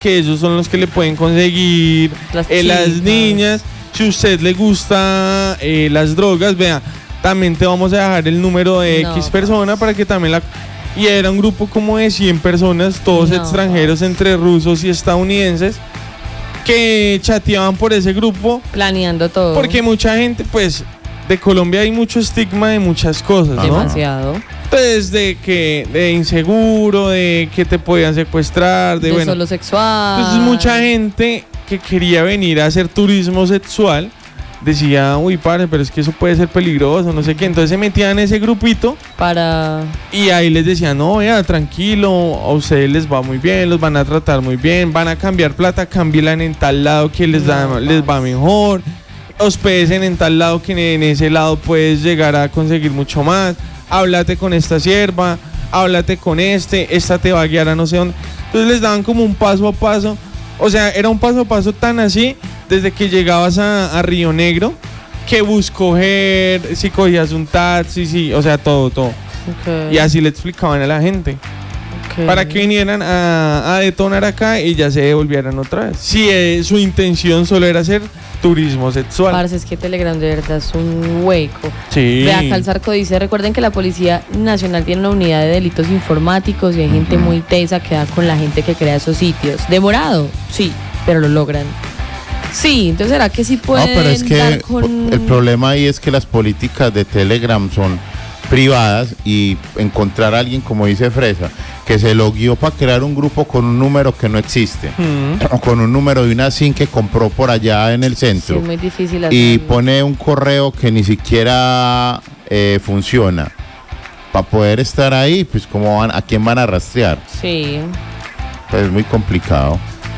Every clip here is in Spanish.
que ellos son los que le pueden conseguir las niñas. Si a usted le gusta las drogas, vea, también te vamos a dejar el número de X persona para que también la... Y era un grupo como de 100 personas, todos extranjeros, entre rusos y estadounidenses, que chateaban por ese grupo. Planeando todo. Porque mucha gente, pues, de Colombia hay mucho estigma de muchas cosas, ¿no? Demasiado. Entonces, de inseguro, de que te podían secuestrar, de bueno, solo sexual. Entonces, mucha gente que quería venir a hacer turismo sexual decía, uy, padre, pero es que eso puede ser peligroso, no sé qué. Entonces se metían en ese grupito y ahí les decían, no, vea, tranquilo, a ustedes les va muy bien, los van a tratar muy bien, van a cambiar plata, cámbiela en tal lado que les va mejor, hospédense en tal lado que en ese lado puedes llegar a conseguir mucho más, háblate con esta sierva, háblate con esta te va a guiar a no sé dónde. Entonces les daban como un paso a paso, o sea, era un paso a paso tan así, desde que llegabas a Río Negro, que buscoger, si cogías un taxi, sí, o sea, todo. Okay. Y así le explicaban a la gente. Okay. Para que vinieran a detonar acá y ya se devolvieran otra vez. Si su intención solo era hacer turismo sexual. Parce, es que Telegram de verdad es un hueco. Sí. Ve acá el Zarco dice, recuerden que la Policía Nacional tiene una unidad de delitos informáticos y hay gente muy tesa que da con la gente que crea esos sitios. ¿Demorado? Sí, pero lo logran. Sí, entonces ¿será que sí pueden pero es que dar con... el problema ahí es que las políticas de Telegram son privadas y encontrar a alguien, como dice Fresa, que se logueó para crear un grupo con un número que no existe, o con un número de una SIM que compró por allá en el centro, sí, es muy difícil hacerlo. Y pone un correo que ni siquiera funciona. Para poder estar ahí, pues ¿a quién van a rastrear? Sí. Pues es muy complicado.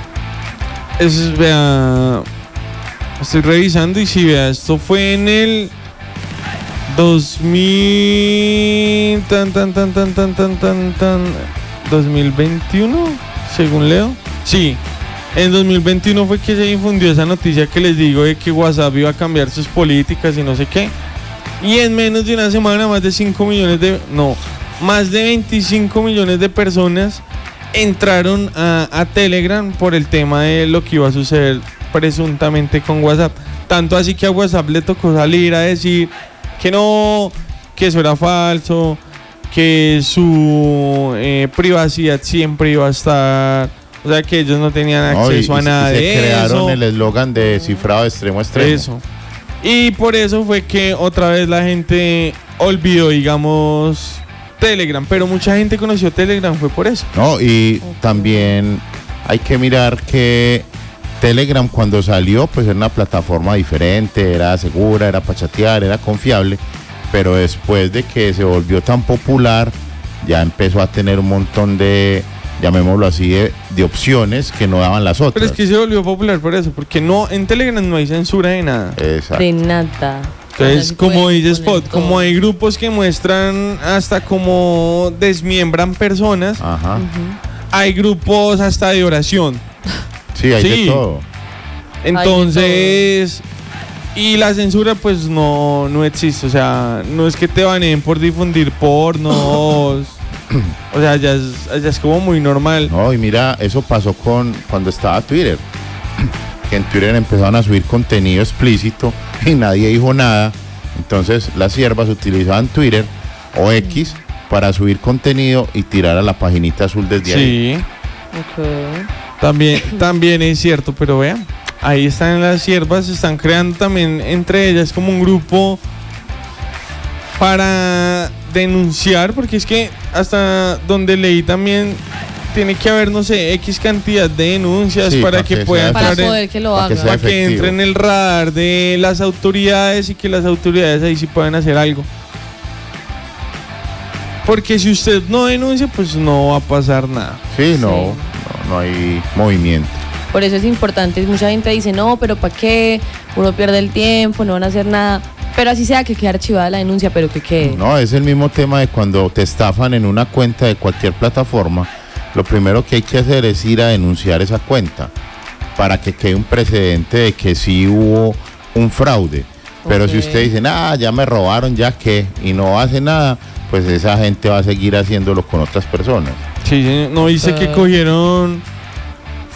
Eso es, vea, estoy revisando y si vea, esto fue en el 2021, según leo. Sí, en 2021 fue que se difundió esa noticia que les digo de que WhatsApp iba a cambiar sus políticas y no sé qué. Y en menos de una semana más de 25 millones de personas entraron a Telegram por el tema de lo que iba a suceder presuntamente con WhatsApp. Tanto así que a WhatsApp le tocó salir a decir que no, que eso era falso, que su privacidad siempre iba a estar, o sea, que ellos no tenían acceso a nada de eso. Se crearon el eslogan de cifrado extremo a extremo. Eso. Y por eso fue que otra vez la gente olvidó, digamos, Telegram, pero mucha gente conoció Telegram fue por eso. No, y también hay que mirar que Telegram cuando salió, pues era una plataforma diferente, era segura, era para chatear, era confiable, pero después de que se volvió tan popular, ya empezó a tener un montón de, llamémoslo así, de opciones que no daban las otras. Pero es que se volvió popular por eso, porque no, en Telegram no hay censura de nada. Exacto. De nada. Entonces, como dice Spot, como hay grupos que muestran hasta como desmiembran personas, hay grupos hasta de oración. Sí, hay de todo. Entonces, y la censura pues no existe, o sea, no es que te baneen por difundir pornos, o sea, ya es como muy normal. No, y mira, eso pasó cuando estaba Twitter, que en Twitter empezaron a subir contenido explícito y nadie dijo nada. Entonces las siervas utilizaban Twitter o X para subir contenido y tirar a la paginita azul desde ahí. Sí. También es cierto, pero vean, ahí están las siervas, están creando también entre ellas como un grupo para denunciar, porque es que hasta donde leí también tiene que haber, no sé, X cantidad de denuncias para que puedan para poder que lo hagan, para que entre en el radar de las autoridades y que las autoridades ahí sí puedan hacer algo. Porque si usted no denuncia, pues no va a pasar nada. Sí, no hay movimiento. Por eso es importante, mucha gente dice, no, pero ¿para qué? Uno pierde el tiempo, no van a hacer nada. Pero así sea que quede archivada la denuncia, pero que quede. No, es el mismo tema de cuando te estafan en una cuenta de cualquier plataforma. Lo primero que hay que hacer es ir a denunciar esa cuenta para que quede un precedente de que sí hubo un fraude. Pero si usted dice, ya me robaron, ya que, y no hace nada, pues esa gente va a seguir haciéndolo con otras personas. Sí, no dice que cogieron